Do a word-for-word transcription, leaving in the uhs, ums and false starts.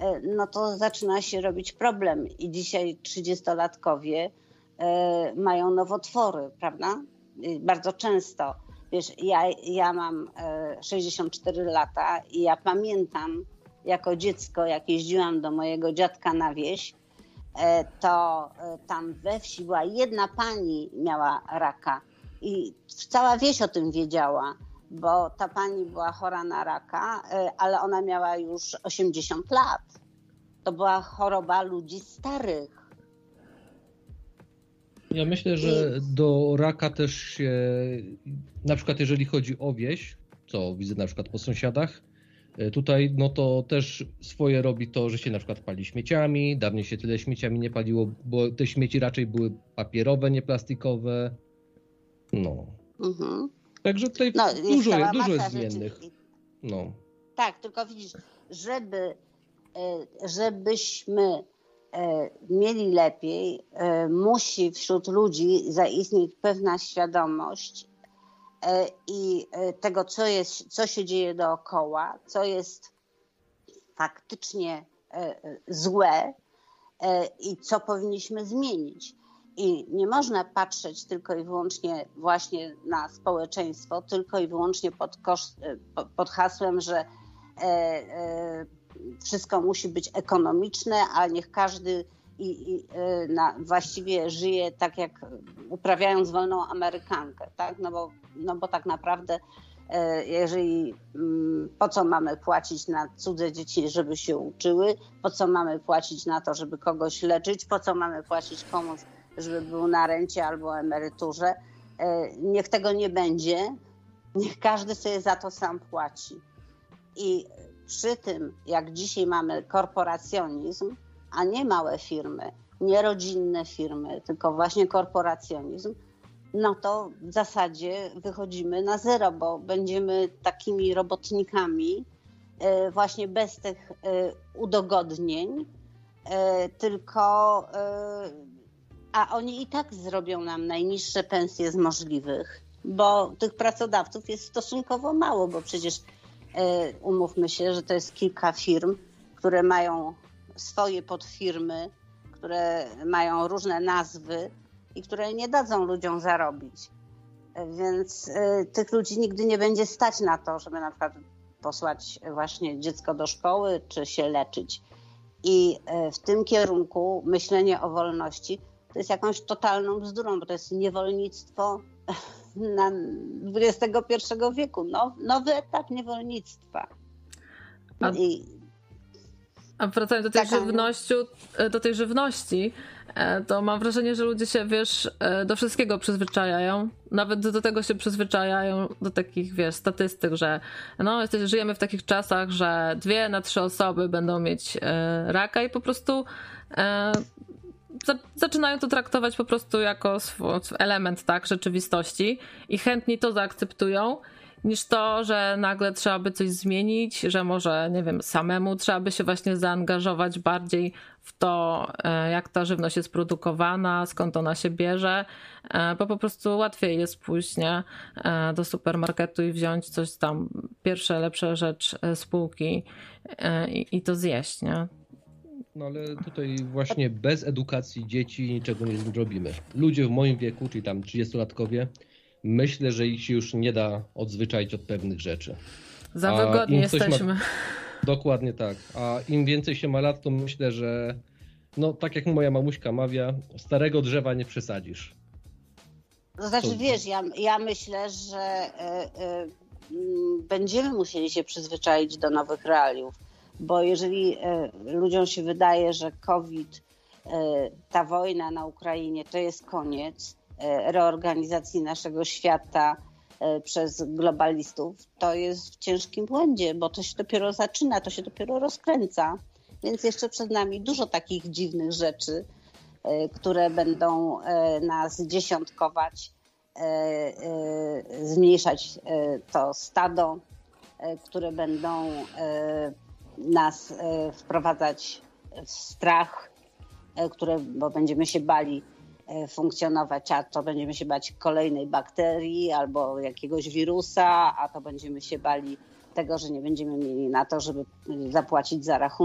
no to zaczyna się robić problem i dzisiaj trzydziestolatkowie mają nowotwory, prawda? Bardzo często. Wiesz, ja, ja mam sześćdziesiąt cztery lata i ja pamiętam jako dziecko, jak jeździłam do mojego dziadka na wieś, to tam we wsi była jedna pani miała raka i cała wieś o tym wiedziała, bo ta pani była chora na raka, ale ona miała już osiemdziesiąt lat. To była choroba ludzi starych. Ja myślę, że do raka też się, na przykład jeżeli chodzi o wieś, co widzę na przykład po sąsiadach, tutaj no to też swoje robi to, że się na przykład pali śmieciami. Dawniej się tyle śmieciami nie paliło, bo te śmieci raczej były papierowe, nie plastikowe. No. Mhm. Także tutaj no, dużo, jest, dużo jest zmiennych. No. Tak, tylko widzisz, żeby, żebyśmy mieli lepiej, musi wśród ludzi zaistnieć pewna świadomość i tego, co jest, co się dzieje dookoła, co jest faktycznie złe i co powinniśmy zmienić. I nie można patrzeć tylko i wyłącznie właśnie na społeczeństwo, tylko i wyłącznie pod, koszt, pod hasłem, że wszystko musi być ekonomiczne, a niech każdy i, i, na, właściwie żyje tak, jak uprawiając wolną Amerykankę, tak? No bo, no bo tak naprawdę jeżeli po co mamy płacić na cudze dzieci, żeby się uczyły, po co mamy płacić na to, żeby kogoś leczyć, po co mamy płacić komuś, żeby był na rencie albo emeryturze. Niech tego nie będzie, niech każdy sobie za to sam płaci. I przy tym, jak dzisiaj mamy korporacjonizm, a nie małe firmy, nie rodzinne firmy, tylko właśnie korporacjonizm, no to w zasadzie wychodzimy na zero, bo będziemy takimi robotnikami właśnie bez tych udogodnień, tylko a oni i tak zrobią nam najniższe pensje z możliwych, bo tych pracodawców jest stosunkowo mało, bo przecież umówmy się, że to jest kilka firm, które mają swoje podfirmy, które mają różne nazwy i które nie dadzą ludziom zarobić. Więc tych ludzi nigdy nie będzie stać na to, żeby na przykład posłać właśnie dziecko do szkoły czy się leczyć. I w tym kierunku myślenie o wolności to jest jakąś totalną bzdurą, bo to jest niewolnictwo na dwudziestego pierwszego wieku. No, nowy etap niewolnictwa. A, I, a wracając do tej, taka... żywności, do tej żywności, to mam wrażenie, że ludzie się, wiesz, do wszystkiego przyzwyczajają. Nawet do tego się przyzwyczajają, do takich, wiesz, statystyk, że no, żyjemy w takich czasach, że dwie na trzy osoby będą mieć raka i po prostu zaczynają to traktować po prostu jako swój element, tak, rzeczywistości i chętniej to zaakceptują, niż to, że nagle trzeba by coś zmienić, że może, nie wiem, samemu trzeba by się właśnie zaangażować bardziej w to, jak ta żywność jest produkowana, skąd ona się bierze, bo po prostu łatwiej jest pójść, nie, do supermarketu i wziąć coś tam, pierwsze, lepsze rzecz z półki i, i to zjeść, nie? No ale tutaj właśnie bez edukacji dzieci niczego nie zrobimy. Ludzie w moim wieku, czyli tam trzydziestolatkowie, myślę, że ich się już nie da odzwyczaić od pewnych rzeczy. Za wygodni jesteśmy. Ma... Dokładnie tak. A im więcej się ma lat, to myślę, że no tak jak moja mamuśka mawia, starego drzewa nie przesadzisz. To znaczy to... wiesz, ja, ja myślę, że y, y, będziemy musieli się przyzwyczaić do nowych realiów. Bo jeżeli ludziom się wydaje, że COVID, ta wojna na Ukrainie to jest koniec reorganizacji naszego świata przez globalistów, to jest w ciężkim błędzie, bo to się dopiero zaczyna, to się dopiero rozkręca. Więc jeszcze przed nami dużo takich dziwnych rzeczy, które będą nas dziesiątkować, zmniejszać to stado, które będą nas wprowadzać w strach, które, bo będziemy się bali funkcjonować, a to będziemy się bać kolejnej bakterii albo jakiegoś wirusa, a to będziemy się bali tego, że nie będziemy mieli na to, żeby zapłacić za rachunek.